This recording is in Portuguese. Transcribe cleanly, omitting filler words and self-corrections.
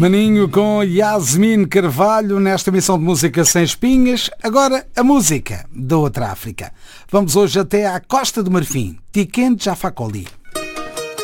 Maninho com Yasmin Carvalho nesta emissão de Música Sem Espinhas. Agora a música da outra África. Vamos hoje até à Costa do Marfim. Tiken Jah Fakoly.